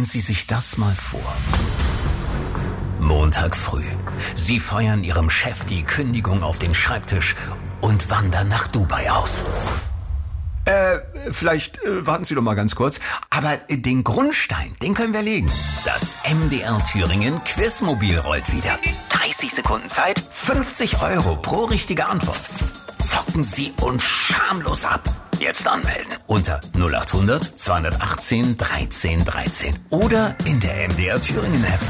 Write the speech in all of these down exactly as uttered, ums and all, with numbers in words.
Stellen Sie sich das mal vor. Montag früh. Sie feuern Ihrem Chef die Kündigung auf den Schreibtisch und wandern nach Dubai aus. Äh, vielleicht äh, warten Sie doch mal ganz kurz. Aber äh, den Grundstein, den können wir legen. Das M D R Thüringen Quizmobil rollt wieder. dreißig Sekunden Zeit, fünfzig Euro pro richtige Antwort. Zocken Sie uns schamlos ab. Jetzt anmelden unter null acht hundert zweihundertachtzehn dreizehn dreizehn oder in der M D R Thüringen App.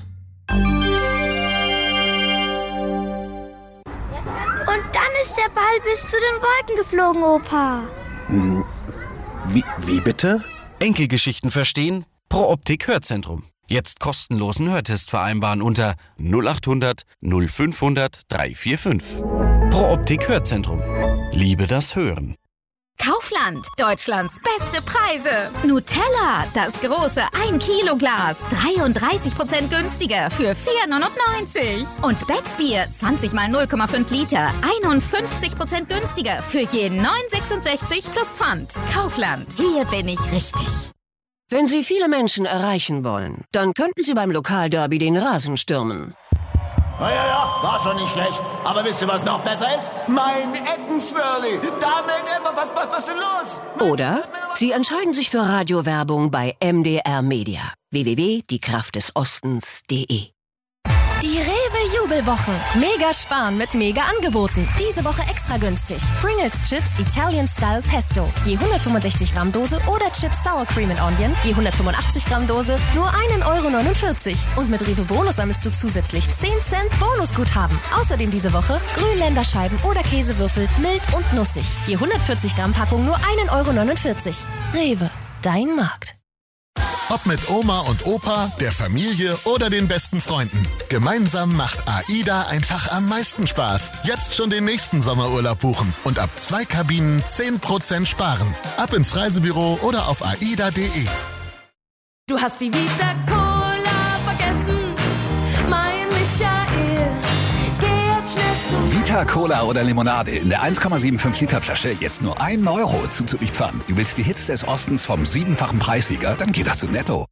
Und dann ist der Ball bis zu den Wolken geflogen, Opa. Hm, wie, wie bitte? Enkelgeschichten verstehen? Pro Optik Hörzentrum. Jetzt kostenlosen Hörtest vereinbaren unter null acht hundert fünfhundert dreihundertfünfundvierzig. Pro Optik Hörzentrum. Liebe das Hören. Kaufland, Deutschlands beste Preise. Nutella, das große ein Kilo Glas, dreiunddreißig Prozent günstiger für vier neunundneunzig. Und Becksbier, zwanzig mal null Komma fünf Liter, einundfünfzig Prozent günstiger für je neun sechsundsechzig plus Pfand. Kaufland, hier bin ich richtig. Wenn Sie viele Menschen erreichen wollen, dann könnten Sie beim Lokalderby den Rasen stürmen. Ja, ja, ja, war schon nicht schlecht. Aber wisst ihr, was noch besser ist? Mein Eckenswirli. Damit immer was, was, was ist denn los? Oder Sie entscheiden sich für Radiowerbung bei M D R Media. w w w punkt die kraft des ostens punkt de. Die Rewe-Jubelwochen. Mega sparen mit Mega-Angeboten. Diese Woche extra günstig. Pringles Chips Italian Style Pesto. Je hundertfünfundsechzig Gramm Dose oder Chips Sour Cream and Onion. Je hundertfünfundachtzig Gramm Dose. Nur ein Euro neunundvierzig. Und mit Rewe Bonus sammelst du zusätzlich zehn Cent Bonusguthaben. Außerdem diese Woche Grünländerscheiben oder Käsewürfel. Mild und nussig. Je hundertvierzig Gramm Packung nur ein Euro neunundvierzig. Rewe. Dein Markt. Ob mit Oma und Opa, der Familie oder den besten Freunden. Gemeinsam macht AIDA einfach am meisten Spaß. Jetzt schon den nächsten Sommerurlaub buchen und ab zwei Kabinen zehn Prozent sparen. Ab ins Reisebüro oder auf aida punkt de. Du hast die Vita Cola vergessen, mein Michael. Geh jetzt schnell zu Vita Cola oder Limonade in der eins Komma fünfundsiebzig Liter Flasche jetzt nur ein Euro zuzüglich Pfand. Du willst die Hits des Ostens vom siebenfachen Preissieger? Dann geht das zu Netto.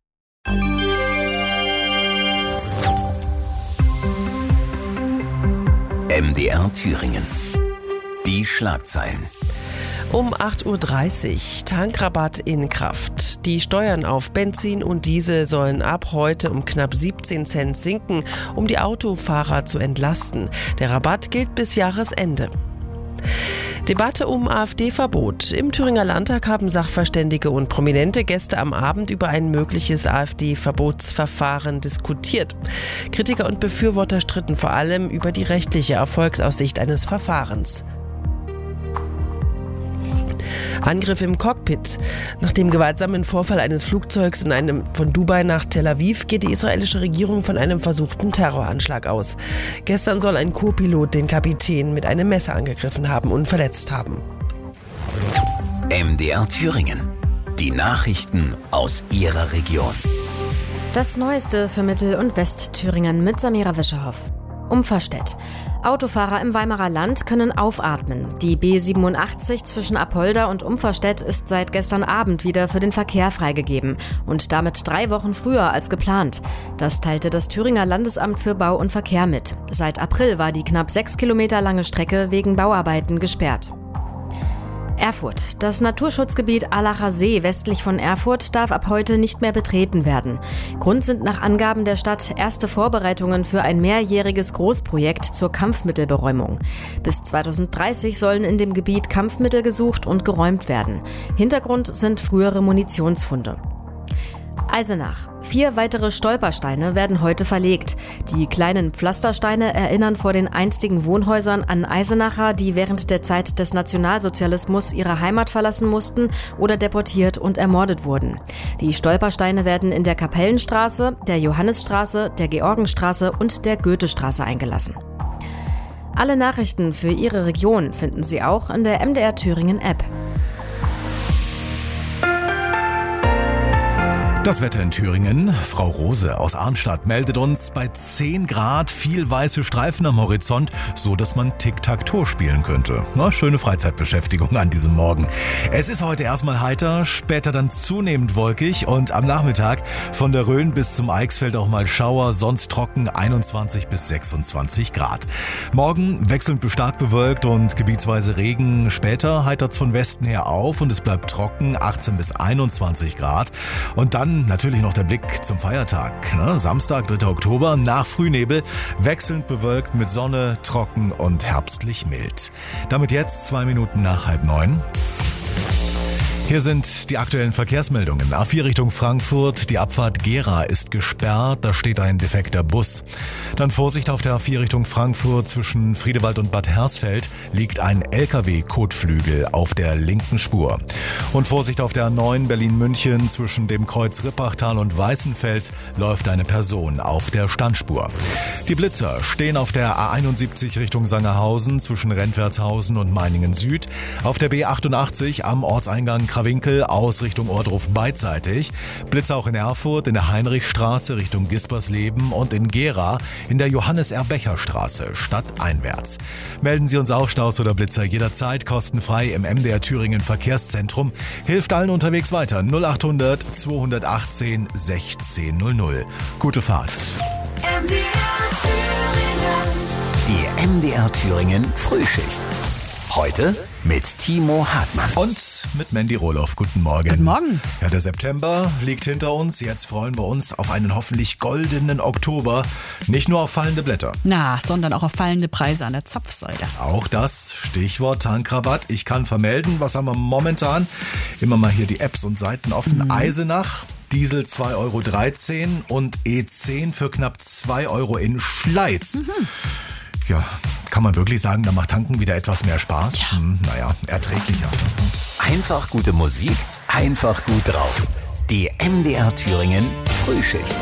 M D R Thüringen. Die Schlagzeilen. Um acht Uhr dreißig, Tankrabatt in Kraft. Die Steuern auf Benzin und Diesel sollen ab heute um knapp siebzehn Cent sinken, um die Autofahrer zu entlasten. Der Rabatt gilt bis Jahresende. Debatte um AfD-Verbot. Im Thüringer Landtag haben Sachverständige und prominente Gäste am Abend über ein mögliches AfD-Verbotsverfahren diskutiert. Kritiker und Befürworter stritten vor allem über die rechtliche Erfolgsaussicht eines Verfahrens. Angriff im Cockpit. Nach dem gewaltsamen Vorfall eines Flugzeugs in einem von Dubai nach Tel Aviv geht die israelische Regierung von einem versuchten Terroranschlag aus. Gestern soll ein Co-Pilot den Kapitän mit einem Messer angegriffen haben und verletzt haben. M D R Thüringen. Die Nachrichten aus Ihrer Region. Das Neueste für Mittel- und Westthüringen mit Samira Wischerhoff. Umverstedt. Autofahrer im Weimarer Land können aufatmen. Die B siebenundachtzig zwischen Apolda und Umverstedt ist seit gestern Abend wieder für den Verkehr freigegeben und damit drei Wochen früher als geplant. Das teilte das Thüringer Landesamt für Bau und Verkehr mit. Seit April war die knapp sechs Kilometer lange Strecke wegen Bauarbeiten gesperrt. Erfurt. Das Naturschutzgebiet Allacher See westlich von Erfurt darf ab heute nicht mehr betreten werden. Grund sind nach Angaben der Stadt erste Vorbereitungen für ein mehrjähriges Großprojekt zur Kampfmittelberäumung. Bis zweitausenddreißig sollen in dem Gebiet Kampfmittel gesucht und geräumt werden. Hintergrund sind frühere Munitionsfunde. Eisenach. Vier weitere Stolpersteine werden heute verlegt. Die kleinen Pflastersteine erinnern vor den einstigen Wohnhäusern an Eisenacher, die während der Zeit des Nationalsozialismus ihre Heimat verlassen mussten oder deportiert und ermordet wurden. Die Stolpersteine werden in der Kapellenstraße, der Johannisstraße, der Georgenstraße und der Goethestraße eingelassen. Alle Nachrichten für Ihre Region finden Sie auch in der M D R Thüringen App. Das Wetter in Thüringen. Frau Rose aus Arnstadt meldet uns bei zehn Grad viel weiße Streifen am Horizont, so dass man Tic-Tac-Toe spielen könnte. Na, schöne Freizeitbeschäftigung an diesem Morgen. Es ist heute erstmal heiter, später dann zunehmend wolkig und am Nachmittag von der Rhön bis zum Eichsfeld auch mal Schauer, sonst trocken einundzwanzig bis sechsundzwanzig Grad. Morgen wechselnd bis stark bewölkt und gebietsweise Regen. Später heitert's von Westen her auf und es bleibt trocken, achtzehn bis einundzwanzig Grad. Und dann natürlich noch der Blick zum Feiertag. Ne? Samstag, dritter Oktober, nach Frühnebel, wechselnd bewölkt mit Sonne, trocken und herbstlich mild. Damit jetzt zwei Minuten nach halb neun. Hier sind die aktuellen Verkehrsmeldungen. A vier Richtung Frankfurt, die Abfahrt Gera ist gesperrt, da steht ein defekter Bus. Dann Vorsicht auf der A vier Richtung Frankfurt, zwischen Friedewald und Bad Hersfeld liegt ein L K W-Kotflügel auf der linken Spur. Und Vorsicht auf der A neun Berlin-München, zwischen dem Kreuz Rippachtal und Weißenfels läuft eine Person auf der Standspur. Die Blitzer stehen auf der A einundsiebzig Richtung Sangerhausen, zwischen Rentwertshausen und Meiningen Süd, auf der B achtundachtzig am Ortseingang Winkel aus Richtung Ohrdruf beidseitig. Blitzer auch in Erfurt, in der Heinrichstraße Richtung Gispersleben und in Gera in der Johannes-Erbecher-Straße stadteinwärts. Melden Sie uns auch Staus oder Blitzer jederzeit kostenfrei im M D R Thüringen Verkehrszentrum. Hilft allen unterwegs weiter. null acht hundert zweihundertachtzehn sechzehn null null. Gute Fahrt. M D R Thüringen. Die M D R Thüringen Frühschicht. Heute mit Timo Hartmann. Und mit Mandy Rohloff. Guten Morgen. Guten Morgen. Ja, der September liegt hinter uns. Jetzt freuen wir uns auf einen hoffentlich goldenen Oktober. Nicht nur auf fallende Blätter. Na, sondern auch auf fallende Preise an der Zapfsäule. Auch das, Stichwort Tankrabatt. Ich kann vermelden, was haben wir momentan? Immer mal hier die Apps und Seiten offen. Mhm. Eisenach. Diesel zwei Euro dreizehn und E zehn für knapp zwei Euro in Schleiz. Mhm. Ja, kann man wirklich sagen, da macht Tanken wieder etwas mehr Spaß? Ja. Hm, naja, erträglicher. Einfach gute Musik, einfach gut drauf. Die M D R Thüringen Frühschicht.